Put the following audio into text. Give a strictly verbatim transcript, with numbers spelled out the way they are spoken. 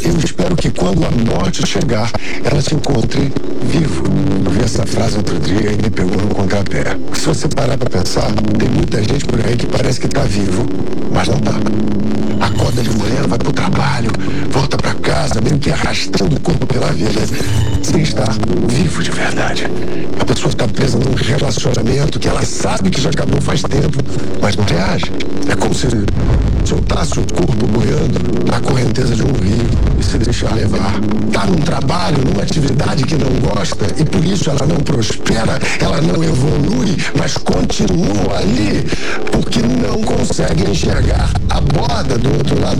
eu espero que quando a morte chegar, ela te encontre vivo. Eu vi essa frase outro dia e me pegou no contrapé. Se você parar pra pensar, tem muita gente por aí que parece que tá vivo, mas não tá. Acorda de manhã, vai pro trabalho, volta pra casa, meio que arrastando o corpo pela vida, sem estar vivo de verdade. A pessoa está presa num relacionamento que ela sabe que já acabou faz tempo, mas não reage. É como se soltasse o corpo boiando na correnteza de um rio e se deixar levar. Tá num trabalho, numa atividade que não gosta e por isso ela não prospera, ela não evolui, mas continua ali porque não consegue enxergar a borda do outro lado